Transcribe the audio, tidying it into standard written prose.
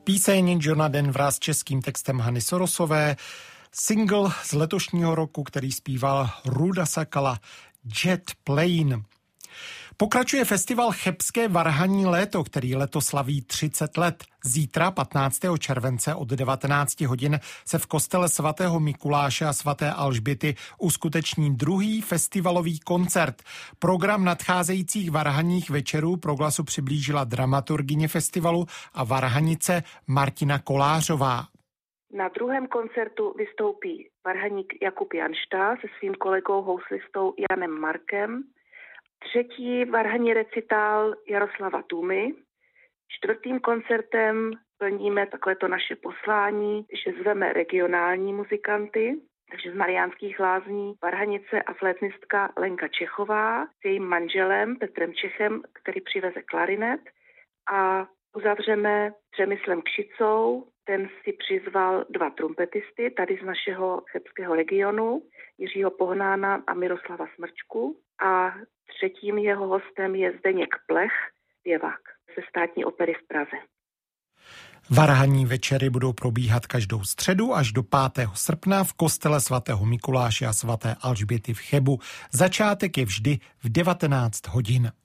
Píseň Johna Denvera s českým textem Hany Sorosové, single z letošního roku, který zpíval Ruda Sakala, Jet Plane. Pokračuje festival Chebské varhaní léto, který letos slaví 30 let. Zítra, 15. července od 19 hodin, se v kostele svatého Mikuláše a svaté Alžběty uskuteční druhý festivalový koncert. Program nadcházejících varhaních večerů pro Glasu přiblížila dramaturgyně festivalu a varhanice Martina Kolářová. Na druhém koncertu vystoupí varhaník Jakub Janštá se svým kolegou houslistou Janem Markem, třetí varhaní recitál Jaroslava Tumy. Čtvrtým koncertem plníme takovéto naše poslání, že zveme regionální muzikanty, takže z Mariánských Lázní varhanice a flétnistka Lenka Čechová s jejím manželem Petrem Čechem, který přiveze klarinet, a uzavřeme Přemyslem Kšicou. Ten si přizval 2 trumpetisty tady z našeho chebského regionu, Jiřího Pohnána a Miroslava Smrčku. A třetím jeho hostem je Zdeněk Plech, zpěvák ze Státní opery v Praze. Varhaní večery budou probíhat každou středu až do 5. srpna v kostele svatého Mikuláše a svaté Alžběty v Chebu. Začátek je vždy v 19 hodin.